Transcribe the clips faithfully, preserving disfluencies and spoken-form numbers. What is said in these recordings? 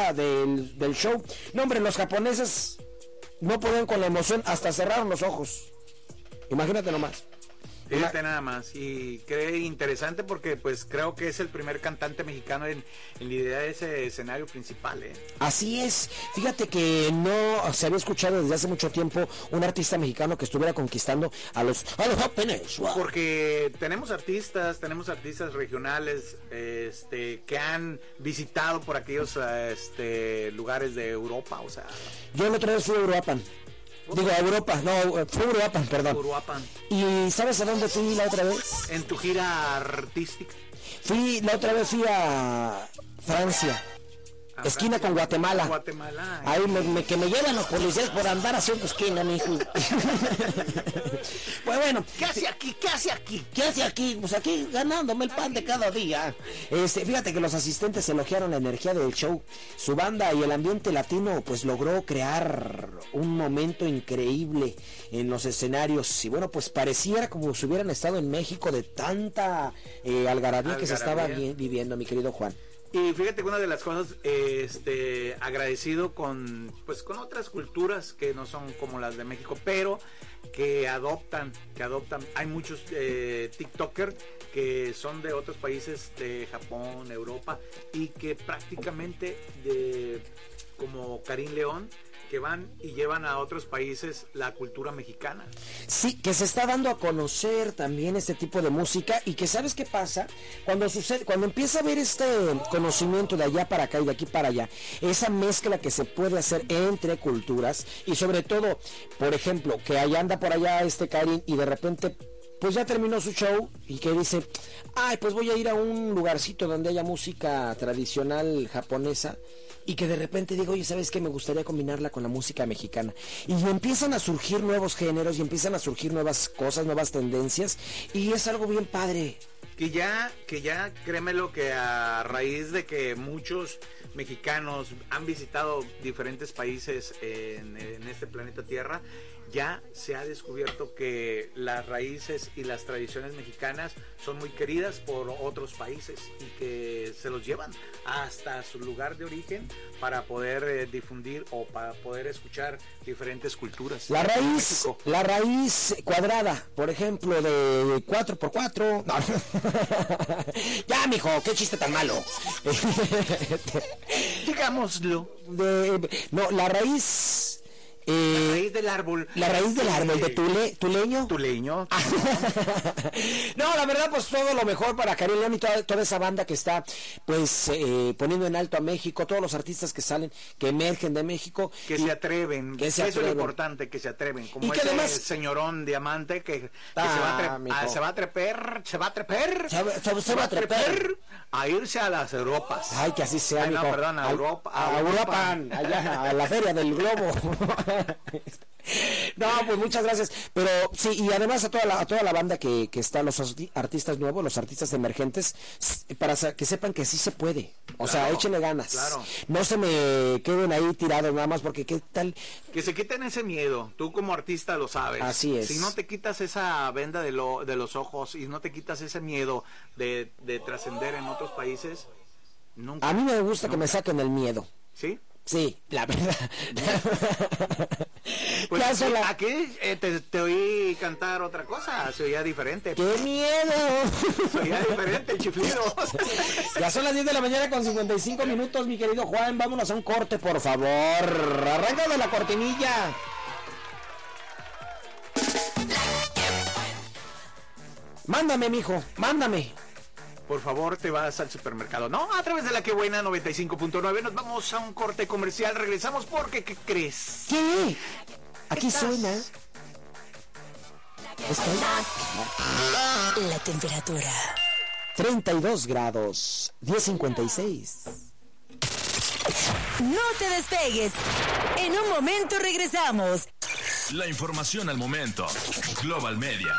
apertura del, del show. No, hombre, los japoneses no podían con la emoción, hasta cerraron los ojos. Imagínate nomás. Fíjate nada más, y qué interesante porque pues creo que es el primer cantante mexicano en, en liderar ese escenario principal, ¿eh? Así es, fíjate que no se había escuchado desde hace mucho tiempo un artista mexicano que estuviera conquistando a los, a los japoneses. Wow. Porque tenemos artistas, tenemos artistas regionales este, que han visitado por aquellos este, lugares de Europa, o sea... Yo la otra vez fui a Uruapan. Digo, a Europa, no, fue Uruapan, perdón. Uruapan. ¿Y sabes a dónde fui la otra vez? En tu gira artística. Fui, la otra vez fui a Francia. A esquina Francia, con Guatemala. Guatemala. Ahí me, me, que me llevan los policías por andar haciendo esquina, mijo. Pues bueno. ¿Qué hace aquí? ¿Qué hace aquí? ¿Qué hace aquí? Pues aquí ganándome el pan de cada día. Este, fíjate que los asistentes elogiaron la energía del show. Su banda y el ambiente latino pues logró crear un momento increíble en los escenarios. Y bueno, pues pareciera como si hubieran estado en México de tanta eh, algarabía, algarabía que se estaba vi- viviendo, mi querido Juan. Y fíjate que una de las cosas, este, agradecido con, pues, con otras culturas que no son como las de México, pero que adoptan, que adoptan. Hay muchos eh, TikTokers que son de otros países, de Japón, Europa, y que prácticamente, de, como Karim León, que van y llevan a otros países la cultura mexicana. Sí, que se está dando a conocer también este tipo de música, y que ¿sabes qué pasa? Cuando sucede, cuando empieza a haber este conocimiento de allá para acá y de aquí para allá, esa mezcla que se puede hacer entre culturas, y sobre todo, por ejemplo, que allá anda por allá este Karim y de repente pues ya terminó su show y que dice, ay, pues voy a ir a un lugarcito donde haya música tradicional japonesa, y que de repente digo, oye, ¿sabes qué? Me gustaría combinarla con la música mexicana. Y empiezan a surgir nuevos géneros y empiezan a surgir nuevas cosas, nuevas tendencias, y es algo bien padre. Que ya, que ya, créemelo, que a raíz de que muchos mexicanos han visitado diferentes países en, en este planeta Tierra, ya se ha descubierto que las raíces y las tradiciones mexicanas son muy queridas por otros países y que se los llevan hasta su lugar de origen para poder eh, difundir o para poder escuchar diferentes culturas. La raíz, la raíz cuadrada, por ejemplo, de cuatro por cuatro. No. Ya, mijo, qué chiste tan malo. Digámoslo. De, no, la raíz... Eh, la raíz del árbol. La raíz del árbol, de tule, tuleño. Tuleño. No, la verdad, pues todo lo mejor para Karim León y toda, toda esa banda que está, pues, eh, poniendo en alto a México, todos los artistas que salen, que emergen de México. Que y, se atreven, que se eso atreven. Es lo importante, que se atreven. Como ese además, señorón diamante que, que ah, se, va a tre- a, se va a trepar, se va a trepar, se, se, se, se va a trepar a irse a las Europas. Ay, que así sea, Ay, mijo. No, perdón, a, a Europa. A, a Europa, allá, a la feria del globo. No, pues muchas gracias. Pero sí, y además a toda la, a toda la banda que, que está, los artistas nuevos, los artistas emergentes, para que sepan que sí se puede. O claro, sea, échenle ganas. Claro. No se me queden ahí tirados nada más, porque qué tal. Que se quiten ese miedo. Tú como artista lo sabes. Así es. Si no te quitas esa venda de, lo, de los ojos y no te quitas ese miedo de, de trascender en otros países, nunca. A mí me gusta nunca. que me saquen el miedo. ¿Sí? Sí, la verdad. Pues sí, la... aquí eh, te, te oí cantar otra cosa, se oía diferente. ¡Qué miedo! Se oía diferente el chiflido. Ya son las diez de la mañana con cincuenta y cinco minutos, mi querido Juan. Vámonos a un corte, por favor. Arranca de la cortinilla. Mándame, mijo, mándame. Por favor, te vas al supermercado. No, a través de la que buena noventa y cinco punto nueve. Nos vamos a un corte comercial. Regresamos porque, ¿qué crees? ¿Qué? Aquí ¿Estás? suena. ¿Estoy? La temperatura. treinta y dos grados. diez cincuenta y seis. No te despegues. En un momento regresamos. La información al momento. Global Media.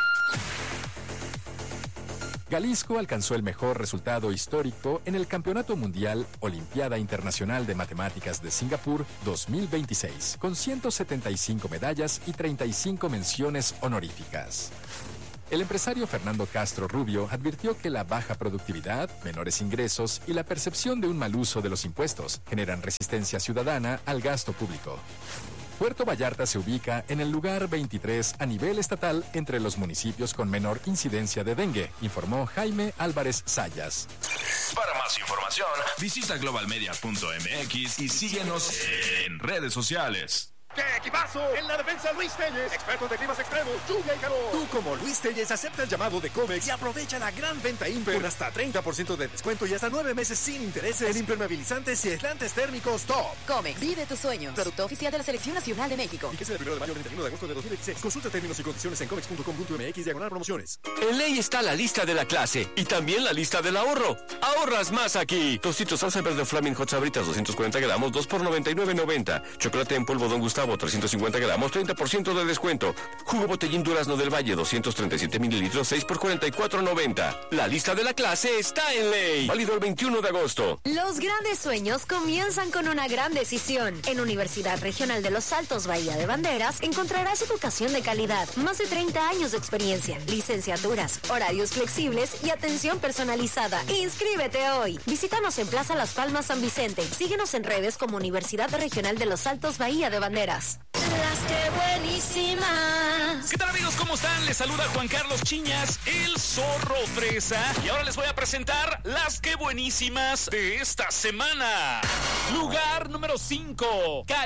Jalisco alcanzó el mejor resultado histórico en el Campeonato Mundial Olimpiada Internacional de Matemáticas de Singapur dos mil veintiséis, con ciento setenta y cinco medallas y treinta y cinco menciones honoríficas. El empresario Fernando Castro Rubio advirtió que la baja productividad, menores ingresos y la percepción de un mal uso de los impuestos generan resistencia ciudadana al gasto público. Puerto Vallarta se ubica en el lugar veintitrés a nivel estatal entre los municipios con menor incidencia de dengue, informó Jaime Álvarez Sayas. Para más información, visita global media punto m x y síguenos en redes sociales. ¡Qué equipazo! En la defensa, Luis Telles, expertos de climas extremos, lluvia y calor. Tú, como Luis Telles, acepta el llamado de Comex y aprovecha la gran venta Imper con hasta treinta por ciento de descuento y hasta nueve meses sin intereses en impermeabilizantes y aislantes térmicos top. Comex, vive tus sueños. Producto oficial de la Selección Nacional de México. Fíjese del primero de mayo al treinta y uno de agosto de dos mil dieciséis. Consulta términos y condiciones en comex punto com punto m x diagonal promociones. En ley está la lista de la clase y también la lista del ahorro. Ahorras más aquí. Tostitos salsa verde Flaming Hot Sabritas doscientos cuarenta gramos, dos por noventa y nueve noventa. Chocolate en polvo Don Gustavo trescientos cincuenta gramos, treinta por ciento de descuento. Jugo Botellín Durazno del Valle doscientos treinta y siete mililitros, seis por cuarenta y cuatro noventa. La lista de la clase está en ley. Válido el veintiuno de agosto. Los grandes sueños comienzan con una gran decisión. En Universidad Regional de Los Altos Bahía de Banderas encontrarás educación de calidad, más de treinta años de experiencia, licenciaturas, horarios flexibles y atención personalizada. ¡Inscríbete hoy! Visítanos en Plaza Las Palmas San Vicente. Síguenos en redes como Universidad Regional de Los Altos Bahía de Banderas. Las que buenísimas. ¿Qué tal, amigos? ¿Cómo están? Les saluda Juan Carlos Chiñas, el Zorro Fresa. Y ahora les voy a presentar las que buenísimas de esta semana. Lugar número cinco. Calle